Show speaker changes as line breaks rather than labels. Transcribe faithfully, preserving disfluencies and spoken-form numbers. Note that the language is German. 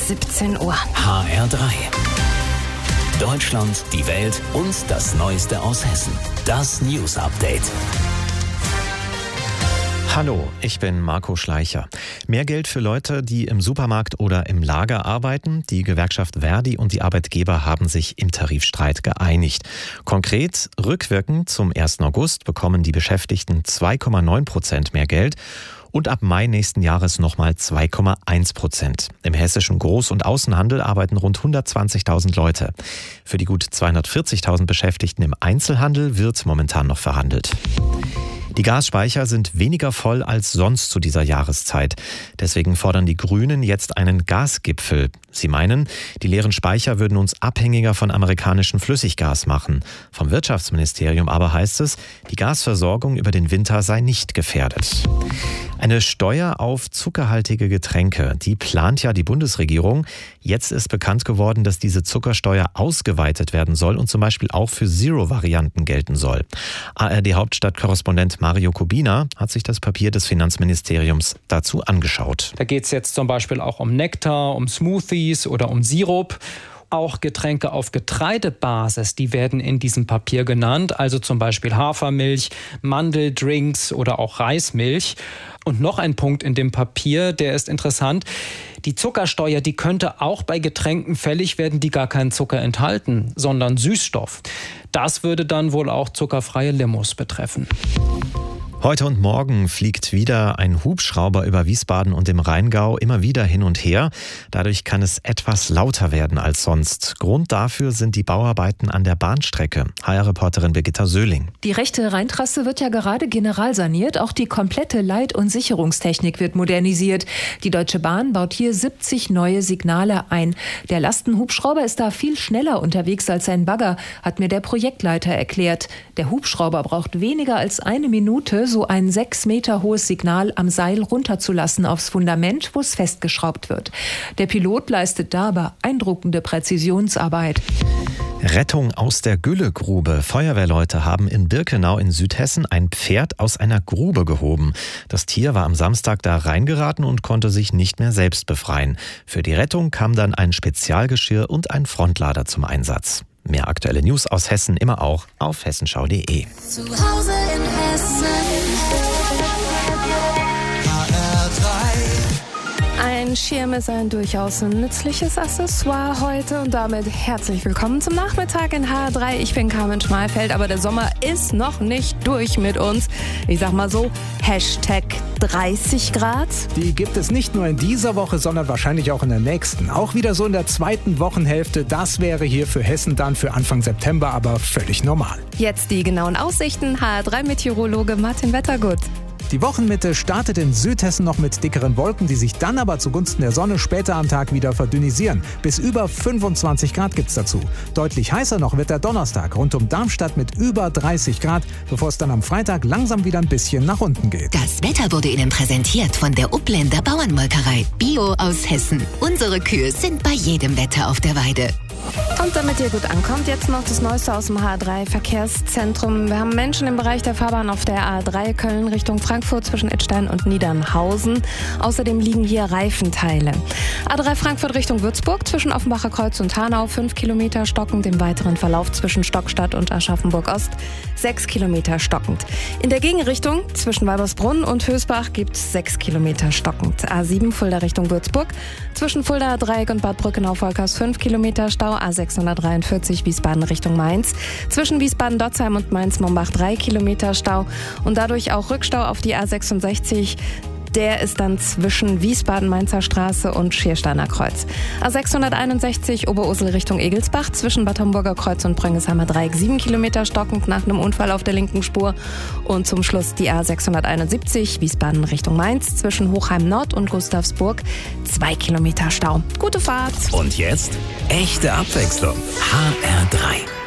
siebzehn Uhr.
H R drei. Deutschland, die Welt und das Neueste aus Hessen. Das News Update.
Hallo, ich bin Marco Schleicher. Mehr Geld für Leute, die im Supermarkt oder im Lager arbeiten. Die Gewerkschaft Verdi und die Arbeitgeber haben sich im Tarifstreit geeinigt. Konkret, rückwirkend zum ersten August bekommen die Beschäftigten zwei Komma neun Prozent mehr Geld und ab Mai nächsten Jahres nochmal zwei Komma eins Prozent. Im hessischen Groß- und Außenhandel arbeiten rund hundertzwanzigtausend Leute. Für die gut zweihundertvierzigtausend Beschäftigten im Einzelhandel wird momentan noch verhandelt. Die Gasspeicher sind weniger voll als sonst zu dieser Jahreszeit. Deswegen fordern die Grünen jetzt einen Gasgipfel. Sie meinen, die leeren Speicher würden uns abhängiger von amerikanischem Flüssiggas machen. Vom Wirtschaftsministerium aber heißt es, die Gasversorgung über den Winter sei nicht gefährdet. Eine Steuer auf zuckerhaltige Getränke, die plant ja die Bundesregierung. Jetzt ist bekannt geworden, dass diese Zuckersteuer ausgeweitet werden soll und zum Beispiel auch für Zero-Varianten gelten soll. A R D-Hauptstadtkorrespondent Mario Kubina hat sich das Papier des Finanzministeriums dazu angeschaut.
Da geht es jetzt zum Beispiel auch um Nektar, um Smoothies oder um Sirup. Auch Getränke auf Getreidebasis, die werden in diesem Papier genannt, also zum Beispiel Hafermilch, Mandeldrinks oder auch Reismilch. Und noch ein Punkt in dem Papier, der ist interessant. Die Zuckersteuer, die könnte auch bei Getränken fällig werden, die gar keinen Zucker enthalten, sondern Süßstoff. Das würde dann wohl auch zuckerfreie Limos betreffen.
Heute und morgen fliegt wieder ein Hubschrauber über Wiesbaden und dem Rheingau immer wieder hin und her. Dadurch kann es etwas lauter werden als sonst. Grund dafür sind die Bauarbeiten an der Bahnstrecke. H R-Reporterin Birgitta Söhling.
Die rechte Rheintrasse wird ja gerade generalsaniert. Auch die komplette Leit- und Sicherungstechnik wird modernisiert. Die Deutsche Bahn baut hier siebzig neue Signale ein. Der Lastenhubschrauber ist da viel schneller unterwegs als ein Bagger, hat mir der Projektleiter erklärt. Der Hubschrauber braucht weniger als eine Minute, so ein sechs Meter hohes Signal am Seil runterzulassen aufs Fundament, wo es festgeschraubt wird. Der Pilot leistet da beeindruckende Präzisionsarbeit.
Rettung aus der Güllegrube. Feuerwehrleute haben in Birkenau in Südhessen ein Pferd aus einer Grube gehoben. Das Tier war am Samstag da reingeraten und konnte sich nicht mehr selbst befreien. Für die Rettung kam dann ein Spezialgeschirr und ein Frontlader zum Einsatz. Mehr aktuelle News aus Hessen immer auch auf hessenschau punkt de.
Zu Hause in Hessen. H R drei.
Ein Schirm ist ein durchaus nützliches Accessoire heute und damit herzlich willkommen zum Nachmittag in H R drei. Ich bin Carmen Schmalfeld, aber der Sommer ist noch nicht durch mit uns. Ich sag mal so, Hashtag dreißig Grad.
Die gibt es nicht nur in dieser Woche, sondern wahrscheinlich auch in der nächsten. Auch wieder so in der zweiten Wochenhälfte. Das wäre hier für Hessen dann für Anfang September aber völlig normal.
Jetzt die genauen Aussichten. H R drei Meteorologe Martin Wettergut.
Die Wochenmitte startet in Südhessen noch mit dickeren Wolken, die sich dann aber zugunsten der Sonne später am Tag wieder verdünnisieren. Bis über fünfundzwanzig Grad gibt's dazu. Deutlich heißer noch wird der Donnerstag rund um Darmstadt mit über dreißig Grad, bevor es dann am Freitag langsam wieder ein bisschen nach unten geht.
Das Wetter wurde Ihnen präsentiert von der Upländer Bauernmolkerei. Bio aus Hessen. Unsere Kühe sind bei jedem Wetter auf der Weide.
Und damit ihr gut ankommt, jetzt noch das Neueste aus dem H R drei Verkehrszentrum. Wir haben Menschen im Bereich der Fahrbahn auf der A drei Köln Richtung Frankfurt zwischen Idstein und Niedernhausen. Außerdem liegen hier Reifenteile. A drei Frankfurt Richtung Würzburg zwischen Offenbacher Kreuz und Hanau fünf Kilometer stockend. Im weiteren Verlauf zwischen Stockstadt und Aschaffenburg Ost sechs Kilometer stockend. In der Gegenrichtung zwischen Weibersbrunn und Hösbach gibt es sechs Kilometer stockend. A sieben Fulda Richtung Würzburg zwischen Fulda Dreieck und Bad Brückenau-Volkers fünf Kilometer Stau. A sechshundertdreiundvierzig Wiesbaden Richtung Mainz. Zwischen Wiesbaden-Dotzheim und Mainz-Mombach drei Kilometer Stau und dadurch auch Rückstau auf die A sechsundsechzig. Der ist dann zwischen Wiesbaden-Mainzer Straße und Schiersteiner Kreuz. A sechshunderteinundsechzig Oberursel Richtung Egelsbach zwischen Bad Homburger Kreuz und Brönniesheimer Dreieck sieben Kilometer stockend nach einem Unfall auf der linken Spur. Und zum Schluss die A sechshunderteinundsiebzig Wiesbaden Richtung Mainz zwischen Hochheim Nord und Gustavsburg zwei Kilometer Stau. Gute Fahrt!
Und jetzt echte Abwechslung. H R drei.